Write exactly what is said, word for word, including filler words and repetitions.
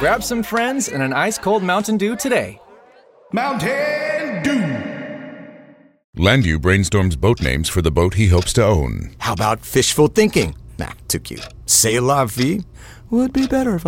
Grab some friends and an ice-cold Mountain Dew today. Mountain Dew. Landu brainstorms boat names for the boat he hopes to own. How about fishful thinking? Nah, too cute. C'est la vie would be better if